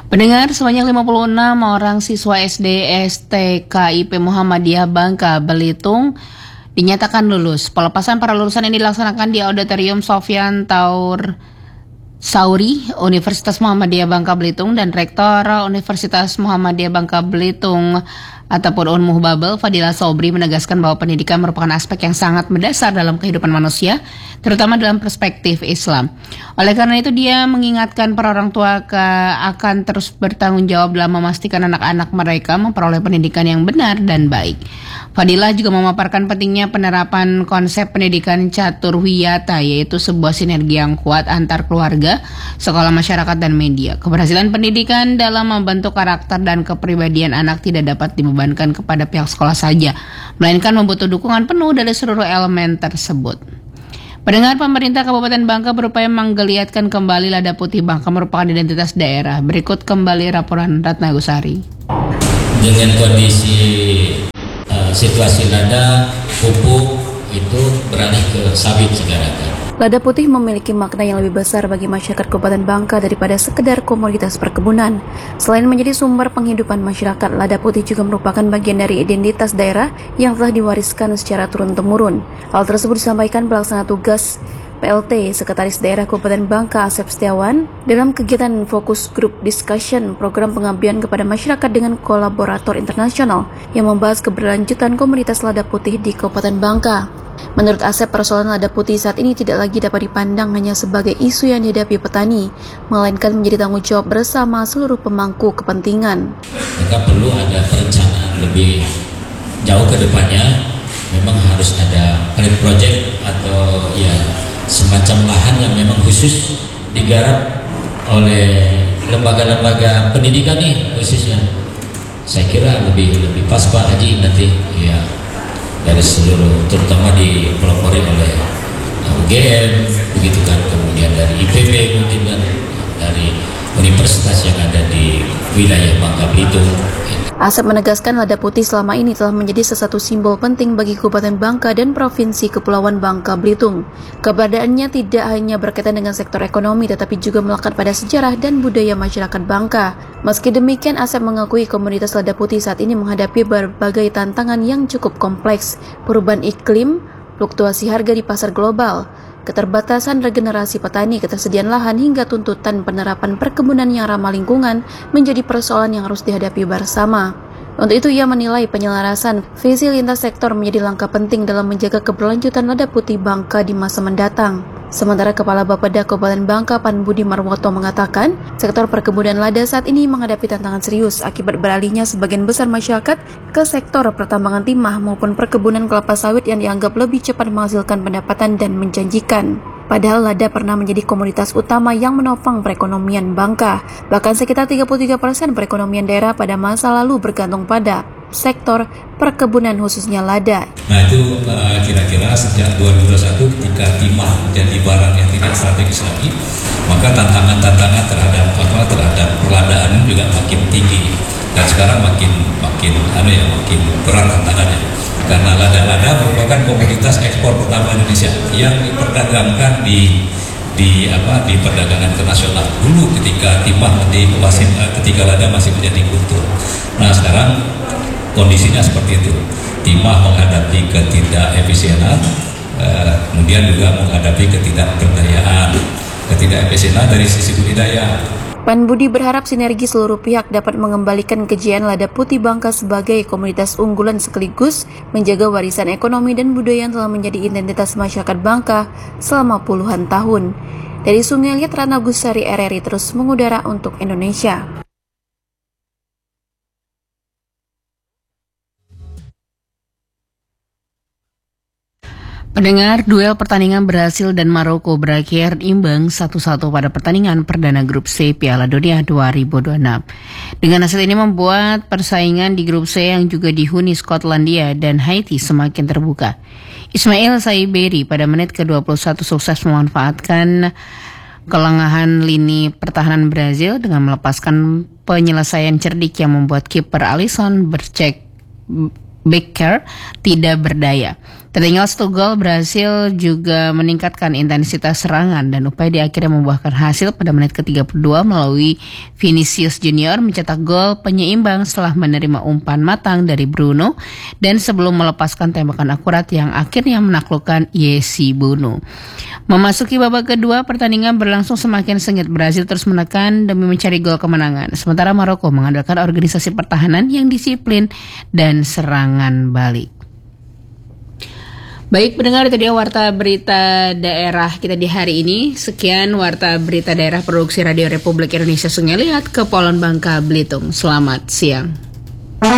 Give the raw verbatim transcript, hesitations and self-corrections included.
Pendengar, sebanyak lima puluh enam orang siswa S D S T K I P Muhammadiyah Bangka, Belitung dinyatakan lulus. Pelepasan para lulusan ini dilaksanakan di Auditorium Sofyan Taur Sauri, Universitas Muhammadiyah Bangka Belitung, dan Rektor Universitas Muhammadiyah Bangka Belitung ataupun Unmuh Babel, Fadilah Sobri, menegaskan bahwa pendidikan merupakan aspek yang sangat mendasar dalam kehidupan manusia, terutama dalam perspektif Islam. Oleh karena itu, dia mengingatkan para orang tua ke, akan terus bertanggung jawab dalam memastikan anak-anak mereka memperoleh pendidikan yang benar dan baik. Fadilah juga memaparkan pentingnya penerapan konsep pendidikan catur wiyata, yaitu sebuah sinergi yang kuat antar keluarga, sekolah, masyarakat, dan media. Keberhasilan pendidikan dalam membentuk karakter dan kepribadian anak tidak dapat dibebankan kepada pihak sekolah saja, melainkan membutuhkan dukungan penuh dari seluruh elemen tersebut. Pendengar, pemerintah Kabupaten Bangka berupaya menggeliatkan kembali Lada Putih Bangka merupakan identitas daerah. Berikut kembali laporan Ratna Gusari. Dengan kondisi uh, situasi lada, pupuk itu beralih ke sawit sekarang. Lada putih memiliki makna yang lebih besar bagi masyarakat Kabupaten Bangka daripada sekedar komoditas perkebunan. Selain menjadi sumber penghidupan masyarakat, lada putih juga merupakan bagian dari identitas daerah yang telah diwariskan secara turun-temurun. Hal tersebut disampaikan pelaksana tugas P L T Sekretaris Daerah Kabupaten Bangka Asep Setiawan dalam kegiatan Fokus Group Discussion program pengabdian kepada masyarakat dengan kolaborator internasional yang membahas keberlanjutan komunitas lada putih di Kabupaten Bangka. Menurut Asep, persoalan lada putih saat ini tidak lagi dapat dipandang hanya sebagai isu yang dihadapi petani, melainkan menjadi tanggung jawab bersama seluruh pemangku kepentingan. Maka perlu ada perencanaan lebih jauh ke depannya. Memang harus ada pilot project atau ya semacam lahan yang memang khusus digarap oleh lembaga-lembaga pendidikan nih khususnya. Saya kira lebih lebih pas Pak Haji nanti ya, dari seluruh, terutama dipelopori oleh U G M, begitu kan, kemudian dari I P B, kemudian dari universitas yang ada di wilayah Bangka Belitung. Asep menegaskan lada putih selama ini telah menjadi salah satu simbol penting bagi Kabupaten Bangka dan Provinsi Kepulauan Bangka Belitung. Keberadaannya tidak hanya berkaitan dengan sektor ekonomi, tetapi juga melekat pada sejarah dan budaya masyarakat Bangka. Meski demikian, Asep mengakui komunitas lada putih saat ini menghadapi berbagai tantangan yang cukup kompleks, perubahan iklim, fluktuasi harga di pasar global, keterbatasan regenerasi petani, ketersediaan lahan, hingga tuntutan penerapan perkebunan yang ramah lingkungan menjadi persoalan yang harus dihadapi bersama. Untuk itu, ia menilai penyelarasan visi lintas sektor menjadi langkah penting dalam menjaga keberlanjutan lada putih Bangka di masa mendatang. Sementara Kepala Bapeda Kabupaten Bangka Pan Budi Marwoto mengatakan, sektor perkebunan lada saat ini menghadapi tantangan serius akibat beralihnya sebagian besar masyarakat ke sektor pertambangan timah maupun perkebunan kelapa sawit yang dianggap lebih cepat menghasilkan pendapatan dan menjanjikan. Padahal lada pernah menjadi komoditas utama yang menopang perekonomian Bangka. Bahkan sekitar tiga puluh tiga persen perekonomian daerah pada masa lalu bergantung pada sektor perkebunan khususnya lada. Nah itu uh, kira-kira sejak dua ribu dua puluh satu ketika timah menjadi barang yang tidak strategis lagi, maka tantangan-tantangan terhadap apa terhadap perladaan juga makin tinggi, dan sekarang makin makin anu ya makin berat tantangannya. Karena lada-lada merupakan komoditas ekspor pertama Indonesia yang diperdagangkan di di apa di perdagangan internasional dulu ketika timah di ketika lada masih menjadi kultur. Nah sekarang kondisinya seperti itu. Timah menghadapi ketidakefisienan, eh, kemudian juga menghadapi ketidakberdayaan, ketidakefisienan dari sisi budidaya. Pan Budi berharap sinergi seluruh pihak dapat mengembalikan kejayaan lada putih Bangka sebagai komunitas unggulan sekaligus menjaga warisan ekonomi dan budaya yang telah menjadi identitas masyarakat Bangka selama puluhan tahun. Dari Sungai Liat, Ratna Gusari, R R I terus mengudara untuk Indonesia. Pendengar, duel pertandingan Brasil dan Maroko berakhir imbang satu satu pada pertandingan perdana grup C Piala Dunia dua ribu dua puluh enam. Dengan hasil ini membuat persaingan di grup C yang juga dihuni Skotlandia dan Haiti semakin terbuka. Ismail Saiberi pada menit ke dua puluh satu sukses memanfaatkan kelengahan lini pertahanan Brazil dengan melepaskan penyelesaian cerdik yang membuat kiper Alisson bercek Becker tidak berdaya. Tertinggal satu gol, Brasil juga meningkatkan intensitas serangan dan upaya di akhirnya membuahkan hasil pada menit ke tiga puluh dua melalui Vinicius Junior mencetak gol penyeimbang setelah menerima umpan matang dari Bruno dan sebelum melepaskan tembakan akurat yang akhirnya menaklukkan Yesi Bono. Memasuki babak kedua, pertandingan berlangsung semakin sengit. Brasil terus menekan demi mencari gol kemenangan, sementara Maroko mengandalkan organisasi pertahanan yang disiplin dan serangan balik. Baik pendengar, itu dia Warta Berita Daerah kita di hari ini. Sekian Warta Berita Daerah Produksi Radio Republik Indonesia Sungai Liat, Kepulauan Bangka Belitung. Selamat siang.